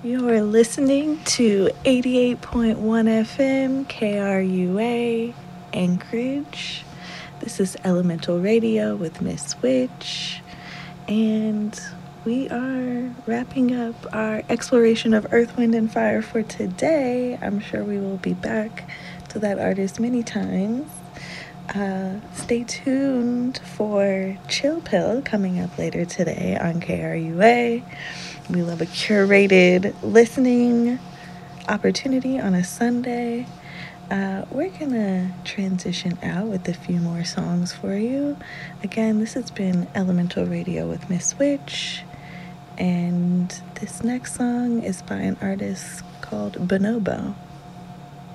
You're listening to 88.1 FM KRUA Anchorage. This is Elemental Radio with Miss Witch, and we are wrapping up our exploration of Earth, Wind, and Fire for today. I'm sure we will be back to that artist many times. Stay tuned for Chill Pill coming up later today on KRUA. We love a curated listening opportunity on a Sunday. We're gonna transition out with a few more songs for you. Again, this has been Elemental Radio with Miss Witch, and this next song is by an artist called Bonobo.